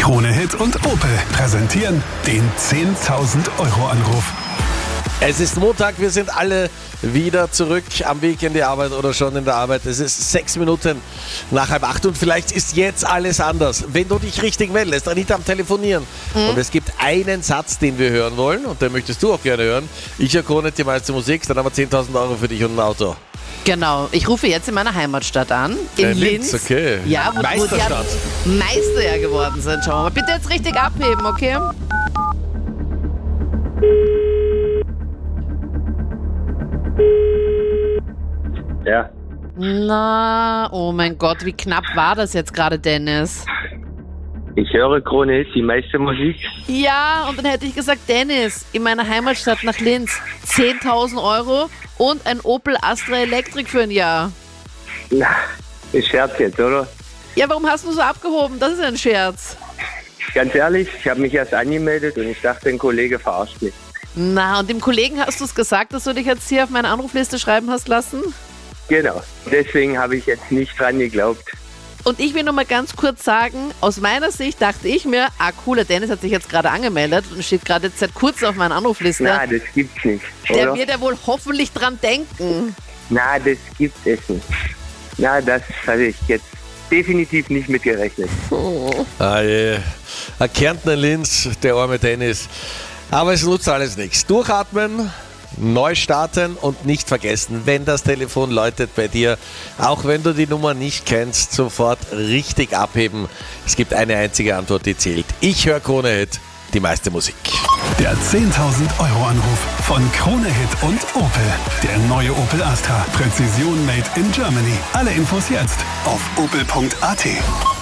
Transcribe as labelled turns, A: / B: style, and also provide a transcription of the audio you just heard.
A: Krone Hit und Opel präsentieren den 10.000 Euro Anruf.
B: Es ist Montag, wir sind alle wieder zurück am Weg in die Arbeit oder schon in der Arbeit. Es ist 6 Minuten nach 7:30 und vielleicht ist jetzt alles anders. Wenn du dich richtig meldest, Anita am Telefonieren. Und es gibt einen Satz, den wir hören wollen und den möchtest du auch gerne hören. Ich höre Krone Hit, die meiste Musik, dann haben wir 10.000 Euro für dich und ein Auto.
C: Genau, ich rufe jetzt in meiner Heimatstadt an, in Linz.
B: Okay.
C: Ja, wo die ja
B: Meisterstadt.
C: Meister ja geworden sind. Schauen wir mal. Bitte jetzt richtig abheben, okay?
D: Ja,
C: Na, oh mein Gott, wie knapp war das jetzt gerade, Dennis?
D: ich höre Krone Hit, die meiste Musik.
C: Ja, und dann hätte ich gesagt, Dennis, in meiner Heimatstadt nach Linz, 10.000 Euro und ein Opel Astra Electric für ein Jahr.
D: Na, ist Scherz jetzt, oder?
C: Ja, warum hast du so abgehoben? Das ist ein Scherz.
D: Ganz ehrlich, ich habe mich erst angemeldet und ich dachte, ein Kollege verarscht mich.
C: Na, und dem Kollegen hast du es gesagt, dass du dich jetzt hier auf meine Anrufliste schreiben hast lassen?
D: Genau, deswegen habe ich jetzt nicht dran geglaubt.
C: Und ich will nur mal ganz kurz sagen, aus meiner Sicht dachte ich mir, cooler Dennis hat sich jetzt gerade angemeldet und steht gerade jetzt seit kurzem auf meiner Anrufliste.
D: Na, das gibt's nicht,
C: Der
D: oder?
C: wird ja wohl hoffentlich dran denken.
D: Na, das gibt es nicht. Na, das hatte ich jetzt definitiv nicht mitgerechnet.
B: Ah je. Ein Kärntner Linz, der arme Dennis. Aber es nutzt alles nichts. Durchatmen, neu starten und nicht vergessen, wenn das Telefon läutet bei dir, auch wenn du die Nummer nicht kennst, sofort richtig abheben. Es gibt eine einzige Antwort, die zählt. Ich höre Krone Hit, die meiste Musik.
A: Der 10.000 Euro Anruf von Krone Hit und Opel. Der neue Opel Astra. Präzision made in Germany. Alle Infos jetzt auf opel.at.